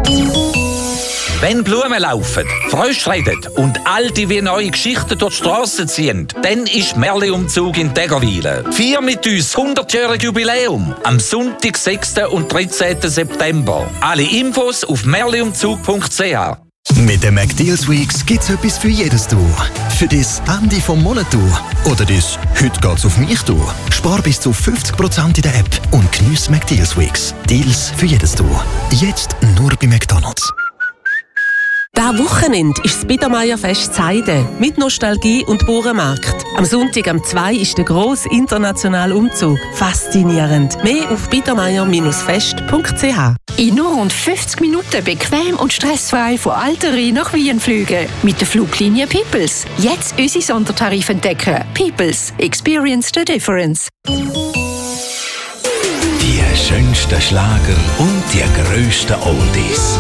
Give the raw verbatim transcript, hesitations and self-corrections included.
Wenn Blumen laufen, Frösche reden und alte wie neue Geschichten durch die Strassen ziehen, dann ist Märli-Umzug in Deggerwilen. Vier mit uns hundertjähriges Jubiläum am Sonntag, sechsten und dreizehnten September. Alle Infos auf märliumzug punkt c h. Mit den McDeals Weeks gibt's etwas für jedes Du. Für das Ende vom Monat Du. Oder das «Heute geht's auf mich Du». Spar bis zu fünfzig Prozent in der App und geniess McDeals Weeks. Deals für jedes Du. Jetzt nur bei McDonald's. Dieses Wochenende ist das Biedermeierfest Zeide mit Nostalgie und Bauernmarkt. Am Sonntag am zwei ist der grosse internationale Umzug. Faszinierend. Mehr auf biedermeier fest punkt c h. In nur rund fünfzig Minuten bequem und stressfrei von Alteri nach Wien fliegen. Mit der Fluglinie Peoples. Jetzt unsere Sondertarife entdecken. Peoples. Experience the difference. Die schönsten Schlager und die grössten Oldies.